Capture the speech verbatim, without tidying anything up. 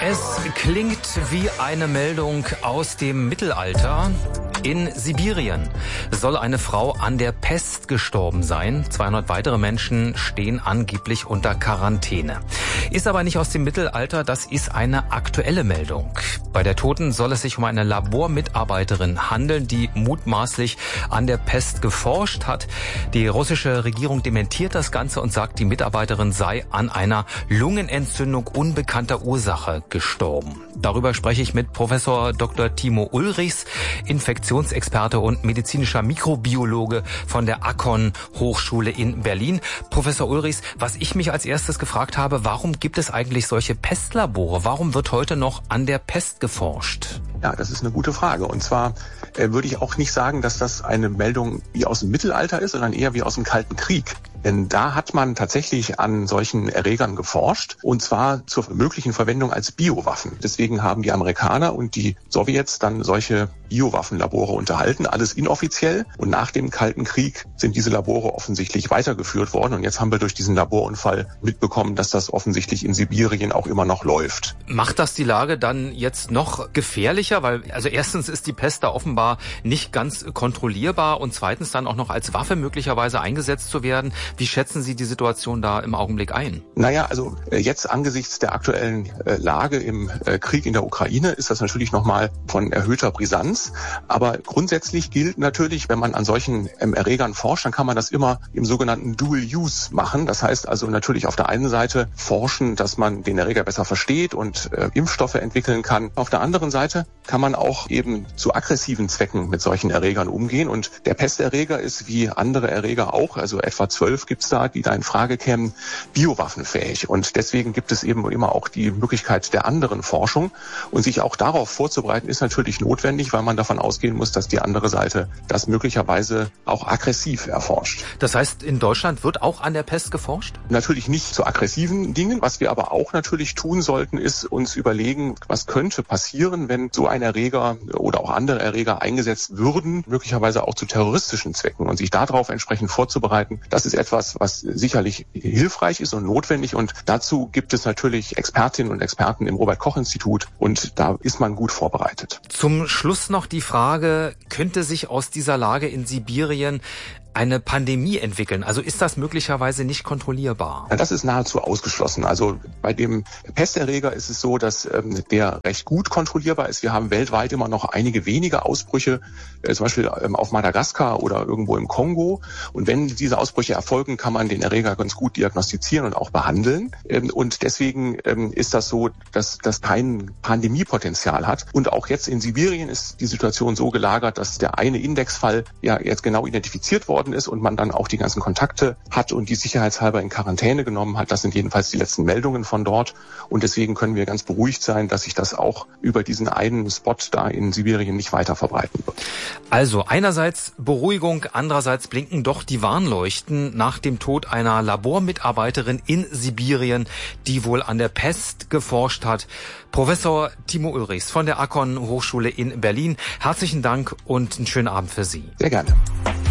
Es klingt wie eine Meldung aus dem Mittelalter. In Sibirien soll eine Frau an der Pest gestorben sein. zweihundert weitere Menschen stehen angeblich unter Quarantäne. Ist aber nicht aus dem Mittelalter, das ist eine aktuelle Meldung. Bei der Toten soll es sich um eine Labormitarbeiterin handeln, die mutmaßlich an der Pest geforscht hat. Die russische Regierung dementiert das Ganze und sagt, die Mitarbeiterin sei an einer Lungenentzündung unbekannter Ursache gestorben. Darüber spreche ich mit Professor Doktor Timo Ulrichs, Infektionsexperte und medizinischer Mikrobiologe von der Akon Hochschule in Berlin. Professor Ulrichs, was ich mich als erstes gefragt habe, warum gibt es eigentlich solche Pestlabore? Warum wird heute noch an der Pest geforscht? Ja, das ist eine gute Frage. Und zwar äh, würde ich auch nicht sagen, dass das eine Meldung wie aus dem Mittelalter ist, sondern eher wie aus dem Kalten Krieg. Denn da hat man tatsächlich an solchen Erregern geforscht, und zwar zur möglichen Verwendung als Biowaffen. Deswegen haben die Amerikaner und die Sowjets dann solche Biowaffenlabore unterhalten, alles inoffiziell. Und nach dem Kalten Krieg sind diese Labore offensichtlich weitergeführt worden. Und jetzt haben wir durch diesen Laborunfall mitbekommen, dass das offensichtlich in Sibirien auch immer noch läuft. Macht das die Lage dann jetzt noch gefährlicher? Weil, also erstens ist die Pest da offenbar nicht ganz kontrollierbar und zweitens dann auch noch als Waffe möglicherweise eingesetzt zu werden. Wie schätzen Sie die Situation da im Augenblick ein? Naja, also jetzt angesichts der aktuellen Lage im Krieg in der Ukraine ist das natürlich nochmal von erhöhter Brisanz. Aber grundsätzlich gilt natürlich, wenn man an solchen Erregern forscht, dann kann man das immer im sogenannten Dual Use machen. Das heißt also natürlich auf der einen Seite forschen, dass man den Erreger besser versteht und äh, Impfstoffe entwickeln kann. Auf der anderen Seite kann man auch eben zu aggressiven Zwecken mit solchen Erregern umgehen. Und der Pesterreger ist wie andere Erreger auch, also etwa zwölf gibt's da, die da in Frage kämen, biowaffenfähig. Und deswegen gibt es eben immer auch die Möglichkeit der anderen Forschung. Und sich auch darauf vorzubereiten, ist natürlich notwendig, weil man davon ausgehen muss, dass die andere Seite das möglicherweise auch aggressiv erforscht. Das heißt, in Deutschland wird auch an der Pest geforscht? Natürlich nicht zu aggressiven Dingen. Was wir aber auch natürlich tun sollten, ist uns überlegen, was könnte passieren, wenn so ein Erreger oder auch andere Erreger eingesetzt würden, möglicherweise auch zu terroristischen Zwecken. Und sich darauf entsprechend vorzubereiten, das ist etwas, was sicherlich hilfreich ist und notwendig. Und dazu gibt es natürlich Expertinnen und Experten im Robert-Koch-Institut und da ist man gut vorbereitet. Zum Schluss noch die Frage, könnte sich aus dieser Lage in Sibirien eine Pandemie entwickeln? Also ist das möglicherweise nicht kontrollierbar? Das ist nahezu ausgeschlossen. Also bei dem Pesterreger ist es so, dass ähm, der recht gut kontrollierbar ist. Wir haben weltweit immer noch einige wenige Ausbrüche, äh, zum Beispiel ähm, auf Madagaskar oder irgendwo im Kongo. Und wenn diese Ausbrüche erfolgen, kann man den Erreger ganz gut diagnostizieren und auch behandeln. Ähm, und deswegen ähm, ist das so, dass das kein Pandemiepotenzial hat. Und auch jetzt in Sibirien ist die Situation so gelagert, dass der eine Indexfall ja jetzt genau identifiziert worden ist und man dann auch die ganzen Kontakte hat und die sicherheitshalber in Quarantäne genommen hat. Das sind jedenfalls die letzten Meldungen von dort. Und deswegen können wir ganz beruhigt sein, dass sich das auch über diesen einen Spot da in Sibirien nicht weiter verbreiten wird. Also einerseits Beruhigung, andererseits blinken doch die Warnleuchten nach dem Tod einer Labormitarbeiterin in Sibirien, die wohl an der Pest geforscht hat. Professor Timo Ulrichs von der Akon Hochschule in Berlin. Herzlichen Dank und einen schönen Abend für Sie. Sehr gerne.